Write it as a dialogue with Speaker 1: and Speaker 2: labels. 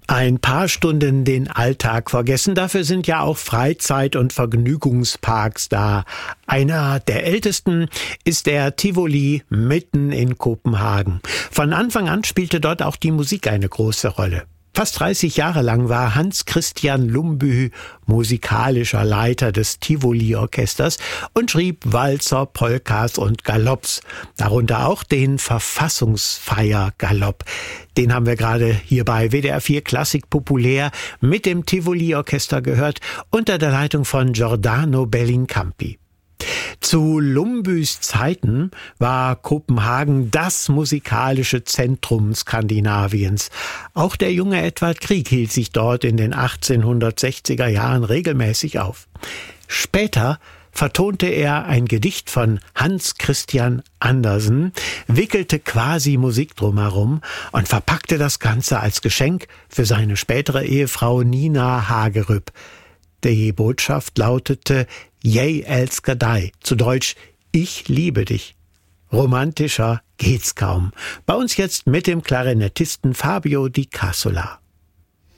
Speaker 1: Ein paar Stunden den Alltag vergessen, dafür sind ja auch Freizeit- und Vergnügungsparks da. Einer der ältesten ist der Tivoli mitten in Kopenhagen. Von Anfang an spielte dort auch die Musik eine große Rolle. Fast 30 Jahre lang war Hans Christian Lumbye musikalischer Leiter des Tivoli-Orchesters und schrieb Walzer, Polkas und Galopps, darunter auch den Verfassungsfeier-Galopp. Den haben wir gerade hier bei WDR 4 Klassik populär mit dem Tivoli-Orchester gehört, unter der Leitung von Giordano Bellincampi. Zu Lumbyes Zeiten war Kopenhagen das musikalische Zentrum Skandinaviens. Auch der junge Edvard Grieg hielt sich dort in den 1860er Jahren regelmäßig auf. Später vertonte er ein Gedicht von Hans Christian Andersen, wickelte quasi Musik drumherum und verpackte das Ganze als Geschenk für seine spätere Ehefrau Nina Hagerup. Die Botschaft lautete Jeg elsker dig, zu Deutsch Ich liebe dich. Romantischer geht's kaum. Bei uns jetzt mit dem Klarinettisten Fabio Di Cassola.